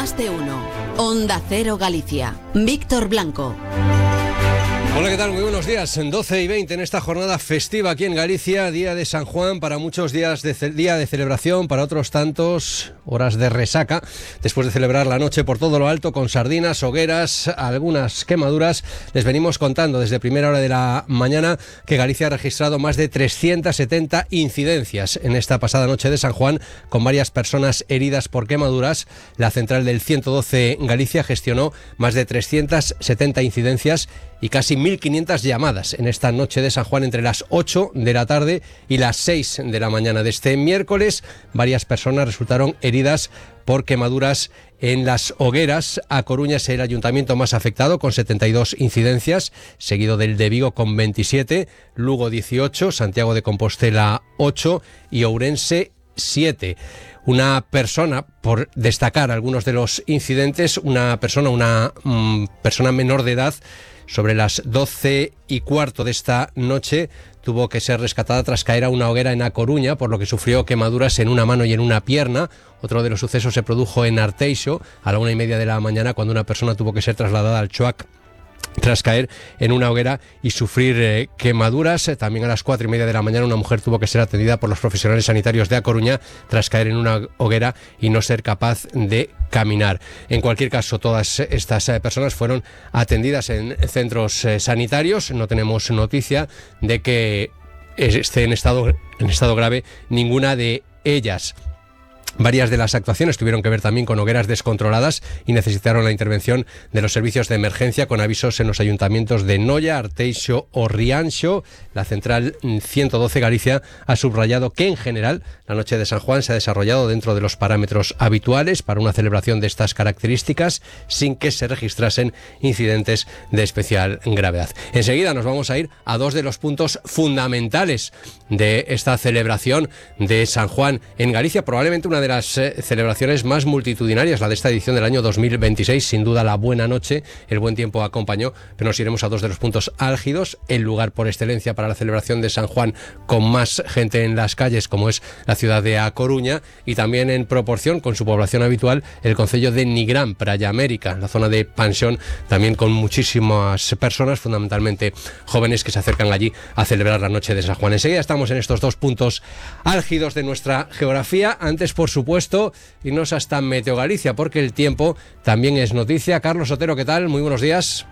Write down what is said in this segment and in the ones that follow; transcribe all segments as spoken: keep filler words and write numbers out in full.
Más de uno. Onda Cero Galicia. Víctor Blanco. Hola, ¿qué tal? Muy buenos días. En doce y veinte en esta jornada festiva aquí en Galicia, día de San Juan, para muchos días de ce- día de celebración, para otros tantos horas de resaca, después de celebrar la noche por todo lo alto con sardinas, hogueras, algunas quemaduras. Les venimos contando desde primera hora de la mañana que Galicia ha registrado más de trescientas setenta incidencias en esta pasada noche de San Juan, con varias personas heridas por quemaduras. La central del ciento doce Galicia gestionó más de trescientas setenta incidencias y casi mil quinientas llamadas en esta noche de San Juan entre las ocho de la tarde y las seis de la mañana de este miércoles. Varias personas resultaron heridas por quemaduras en las hogueras. A Coruña es el ayuntamiento más afectado, con setenta y dos incidencias, seguido del de Vigo con veintisiete, Lugo dieciocho, Santiago de Compostela ocho y Ourense siete. Una persona, por destacar algunos de los incidentes, una persona, una mm, persona menor de edad, sobre las doce y cuarto de esta noche, tuvo que ser rescatada tras caer a una hoguera en A Coruña, por lo que sufrió quemaduras en una mano y en una pierna. Otro de los sucesos se produjo en Arteixo a la una y media de la mañana, cuando una persona tuvo que ser trasladada al Chuac tras caer en una hoguera y sufrir eh, quemaduras. También a las cuatro y media de la mañana una mujer tuvo que ser atendida por los profesionales sanitarios de A Coruña tras caer en una hoguera y no ser capaz de caminar. En cualquier caso, todas estas eh, personas fueron atendidas en centros eh, sanitarios. No tenemos noticia de que esté en estado, en estado grave ninguna de ellas. Varias de las actuaciones tuvieron que ver también con hogueras descontroladas y necesitaron la intervención de los servicios de emergencia, con avisos en los ayuntamientos de Noia, Arteixo o Rianxo. La central ciento doce Galicia ha subrayado que en general la noche de San Juan se ha desarrollado dentro de los parámetros habituales para una celebración de estas características, sin que se registrasen incidentes de especial gravedad. Enseguida nos vamos a ir a dos de los puntos fundamentales de esta celebración de San Juan en Galicia, probablemente una de las eh, celebraciones más multitudinarias, la de esta edición del año dos mil veintiséis. Sin duda, la buena noche, el buen tiempo acompañó, pero nos iremos a dos de los puntos álgidos, el lugar por excelencia para la celebración de San Juan, con más gente en las calles, como es la ciudad de A Coruña, y también en proporción con su población habitual, el concello de Nigrán, Praia América, la zona de Pansión, también con muchísimas personas, fundamentalmente jóvenes, que se acercan allí a celebrar la noche de San Juan. Enseguida estamos en estos dos puntos álgidos de nuestra geografía. Antes, por supuesto, irnos hasta Meteo Galicia, porque el tiempo también es noticia. Carlos Otero, ¿qué tal? Muy buenos días.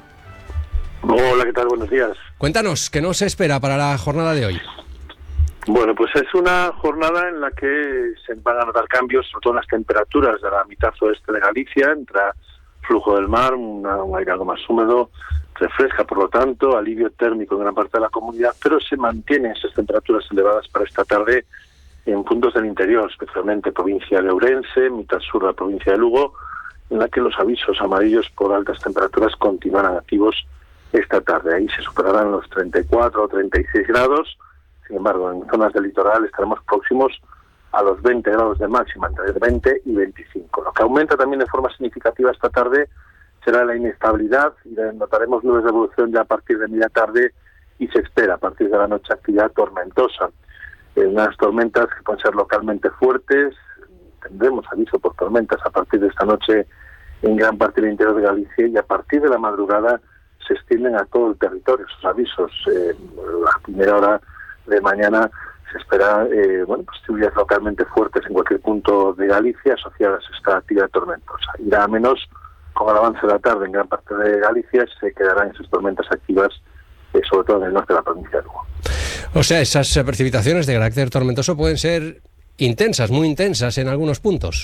Hola, ¿qué tal? Buenos días. Cuéntanos, ¿qué nos espera para la jornada de hoy? Bueno, pues es una jornada en la que se van a notar cambios, sobre todo en las temperaturas de la mitad oeste de Galicia. Entra flujo del mar, una, un aire algo más húmedo, refresca, por lo tanto, alivio térmico en gran parte de la comunidad, pero se mantienen esas temperaturas elevadas para esta tarde en puntos del interior, especialmente provincia de Ourense, mitad sur de la provincia de Lugo, en la que los avisos amarillos por altas temperaturas continuarán activos esta tarde. Ahí se superarán los treinta y cuatro o treinta y seis grados. Sin embargo, en zonas del litoral estaremos próximos a los veinte grados de máxima, entre veinte y veinticinco. Lo que aumenta también de forma significativa esta tarde será la inestabilidad, y notaremos nubes de evolución ya a partir de media tarde, y se espera a partir de la noche actividad tormentosa. Eh, unas tormentas que pueden ser localmente fuertes. Tendremos aviso por tormentas a partir de esta noche en gran parte del interior de Galicia, y a partir de la madrugada se extienden a todo el territorio esos avisos. Eh, a primera hora de mañana se espera eh, bueno, pues lluvias localmente fuertes en cualquier punto de Galicia asociadas a esta actividad tormentosa. Irá a menos con el avance de la tarde en gran parte de Galicia. Se quedarán esas tormentas activas, eh, sobre todo en el norte de la provincia de Lugo. O sea, esas precipitaciones de carácter tormentoso pueden ser intensas, muy intensas en algunos puntos.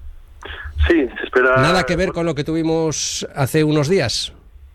Sí, se espera... ¿Nada que ver con lo que tuvimos hace unos días?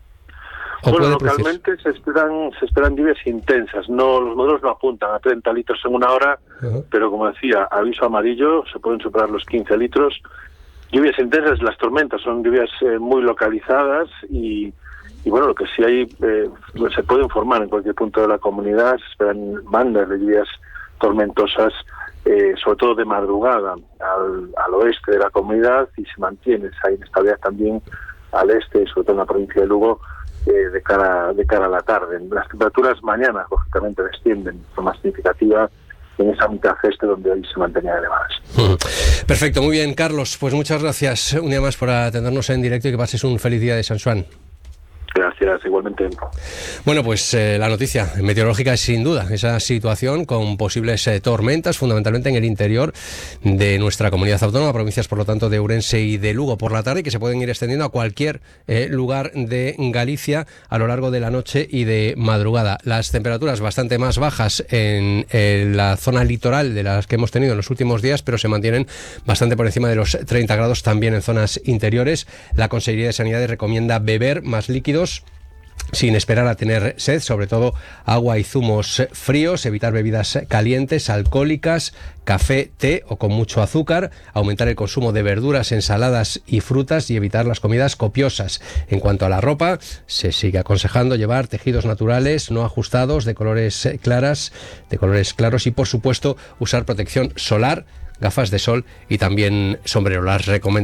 Bueno, localmente se esperan se esperan lluvias intensas. No, los modelos no apuntan a treinta litros en una hora, uh-huh. Pero como decía, aviso amarillo, se pueden superar los quince litros. Lluvias intensas, las tormentas son lluvias eh, muy localizadas, y, y bueno, lo que sí hay, eh, se puede informar en cualquier punto de la comunidad. Se esperan bandas de lluvias tormentosas, eh, sobre todo de madrugada al, al oeste de la comunidad, y se mantiene esa inestabilidad también al este, sobre todo en la provincia de Lugo, eh, de cara de cara a la tarde. Las temperaturas mañana, lógicamente, descienden de forma significativa, en esa mitad este donde hoy se mantenían elevadas. Perfecto, muy bien, Carlos. Pues muchas gracias un día más por atendernos en directo y que pases un feliz día de San Juan. Gracias, igualmente. Bueno, pues eh, la noticia meteorológica es sin duda esa situación con posibles eh, tormentas, fundamentalmente en el interior de nuestra comunidad autónoma, provincias por lo tanto de Ourense y de Lugo por la tarde, que se pueden ir extendiendo a cualquier eh, lugar de Galicia a lo largo de la noche y de madrugada. Las temperaturas bastante más bajas en, en la zona litoral de las que hemos tenido en los últimos días, pero se mantienen bastante por encima de los treinta grados también en zonas interiores. La Consejería de Sanidad recomienda beber más líquidos sin esperar a tener sed, sobre todo agua y zumos fríos, evitar bebidas calientes, alcohólicas, café, té o con mucho azúcar, aumentar el consumo de verduras, ensaladas y frutas y evitar las comidas copiosas. En cuanto a la ropa, se sigue aconsejando llevar tejidos naturales, no ajustados, de colores claras, de colores claros y por supuesto usar protección solar, gafas de sol y también sombrero. Las recomendaciones